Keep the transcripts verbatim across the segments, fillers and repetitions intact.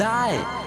ได้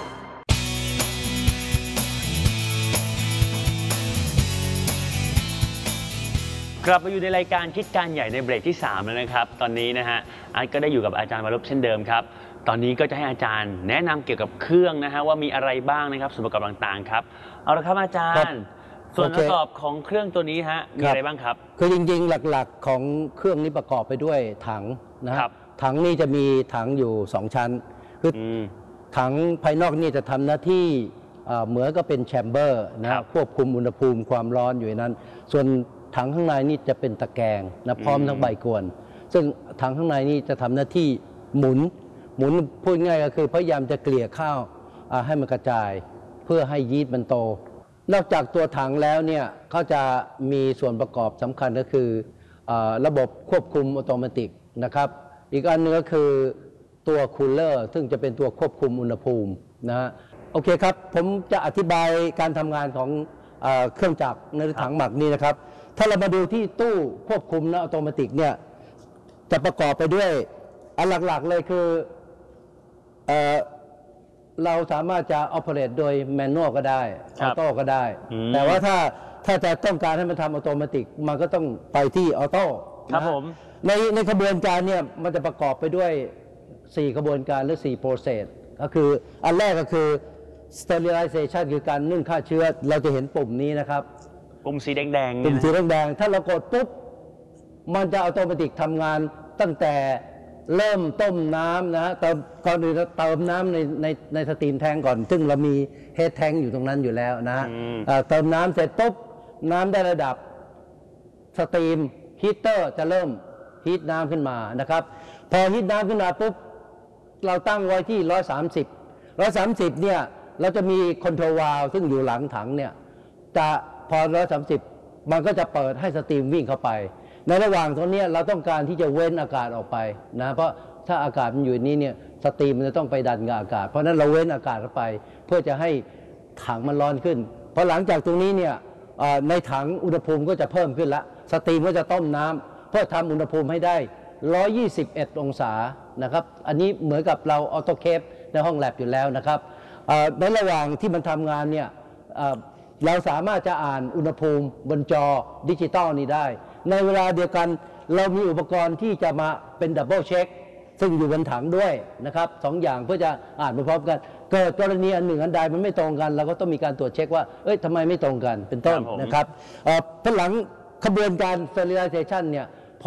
กลับมาอยู่ในรายการคิดการใหญ่ในเบรกที่สามแล้วนะครับตอนนี้นะฮะอาร์ตก็ได้อยู่กับอาจารย์วรบเช่นเดิมครับตอนนี้ก็จะให้อาจารย์แนะนำเกี่ยวกับเครื่องนะฮะว่ามีอะไรบ้างนะครับส่วนประกอบต่างๆครับเอาละครับอาจารย์ส่วนประกอบของเครื่องตัวนี้ฮะมีอะไรบ้างครับคือจริงๆหลักๆของเครื่องนี้ประกอบไปด้วยถังนะครับถังนี่จะมีถังอยู่สองชั้นคือถังภายนอกนี่จะทำหน้าที่เหมือนก็เป็นแชมเบอร์นะควบคุมอุณหภูมิความร้อนอยู่ในนั้นส่วนถังข้างในนี่จะเป็นตะแกรงนะพร้อมทั้งใบกวนซึ่งถังข้างในนี่จะทำหน้าที่หมุนหมุนพูดง่ายก็คือพยายามจะเกลี่ยข้าวให้มันกระจายเพื่อให้ยีสต์มันโตนอกจากตัวถังแล้วเนี่ยเขาจะมีส่วนประกอบสำคัญก็คือระบบควบคุมอัตโนมัตินะครับอีกอันนึงก็คือตัวคูลเลอร์ซึ่งจะเป็นตัวควบคุมอุณหภูมินะฮะโอเคครับผมจะอธิบายการทำงานของเครื่องจักรในถังหมักนี้นะครับถ้าเรามาดูที่ตู้ควบคุมนะอัตโนมัติเนี่ยจะประกอบไปด้วยอันหลักๆเลยคือเอ่อเราสามารถจะออเปเรตโดยแมนนวลก็ได้ออโต้ก็ได้แต่ว่าถ้าถ้าจะต้องการให้มันทำอัตโนมัติมันก็ต้องไปที่ออโต้ครับผมในในกระบวนการเนี่ยมันจะประกอบไปด้วยสี่กระบวนการหรือสี่โปรเซสก็คืออันแรกก็คือ sterilization คือการนึ่งฆ่าเชื้อเราจะเห็นปุ่มนี้นะครับปุ่มสีแดงๆปุ่มสีแดงๆถ้าเรากดปุ๊บมันจะอัตโนมัติทำงานตั้งแต่เริ่มต้มน้ำนะเติมก่อนอื่นเราเติมน้ำในในในสตรีมแทงก่อนซึ่งเรามีเฮดแทงอยู่ตรงนั้นอยู่แล้วนะเติมน้ำเสร็จปุ๊บน้ำได้ระดับสตรีมฮีเตอร์จะเริ่มฮีทน้ำขึ้นมานะครับพอฮีทน้ำขึ้นมาปุ๊บเราตั้งไว้ที่ร้อยสามสิบร้อยสามสิบเนี่ยเราจะมีคอนโทรลวาล์วซึ่งอยู่หลังถังเนี่ยจะพอร้อยสามสิบมันก็จะเปิดให้สตรีมวิ่งเข้าไปในระหว่างตรงนี้เราต้องการที่จะเว้นอากาศออกไปนะเพราะถ้าอากาศมันอยู่นี้เนี่ยสตรีมมันจะต้องไปดันกับอากาศเพราะนั้นเราเว้นอากาศเข้าไปเพื่อจะให้ถังมันร้อนขึ้นพอหลังจากตรงนี้เนี่ยในถังอุณหภูมิก็จะเพิ่มขึ้นละสตรีมก็จะต้มน้ำเพื่อทำอุณหภูมิให้ได้หนึ่งร้อยยี่สิบเอ็ดองศานะครับอันนี้เหมือนกับเราออโตเคปในห้องแลบอยู่แล้วนะครับในระหว่างที่มันทำงานเนี่ยเราสามารถจะอ่านอุณหภูมิบนจอดิจิตอลนี้ได้ในเวลาเดียวกันเรามีอุปกรณ์ที่จะมาเป็นดับเบิลเช็คซึ่งอยู่บนถังด้วยนะครับสองอย่างเพื่อจะอ่านไปพร้อมกันเกิดกรณีอันหนึ่งอันใดมันไม่ตรงกันเราก็ต้องมีการตรวจเช็คว่าเอ้ยทำไมไม่ตรงกันเป็นต้นนะครับพอหลังขบวนการ sterilization เนี่ย